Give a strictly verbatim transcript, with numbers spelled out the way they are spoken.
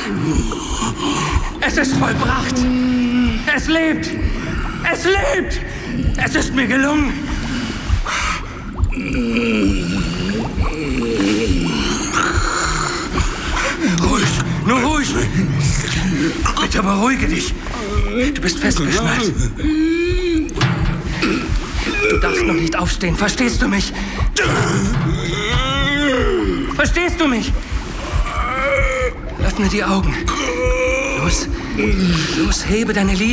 Es ist vollbracht. Es lebt. Es lebt. Es ist mir gelungen. Ruhig, nur ruhig. Bitte beruhige dich. Du bist festgeschnallt. Du darfst noch nicht aufstehen, verstehst du mich? Verstehst du mich? Öffne die Augen. Los, los, hebe deine Lider.